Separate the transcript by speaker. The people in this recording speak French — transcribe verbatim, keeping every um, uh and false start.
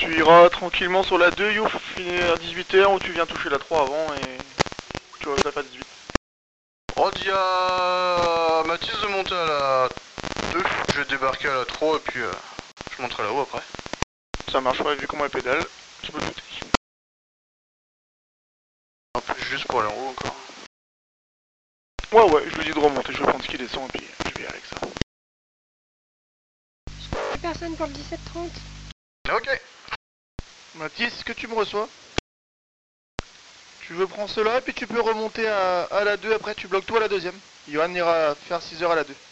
Speaker 1: Tu iras tranquillement sur la deux, Youf, finir à dix-huit heures, ou tu viens toucher la trois avant et tu vas taper à dix-huit.
Speaker 2: On dit à Mathis de monter à la deux, je vais débarquer à la trois et puis euh, je monterai là-haut après.
Speaker 1: Ça marche, ouais, vu comment elle pédale, tu peux le douter.
Speaker 2: Un peu juste pour aller en haut encore.
Speaker 1: Ouais, ouais, je lui dis de remonter, je vais prendre ce qui descend et puis je vais avec ça.
Speaker 3: Personne pour le dix-sept trente.
Speaker 2: Ok.
Speaker 1: Mathis, est-ce que tu me reçois? Tu veux prendre cela et puis tu peux remonter à, à la deux, après tu bloques toi à la deuxième. Johan ira faire six heures à la deux.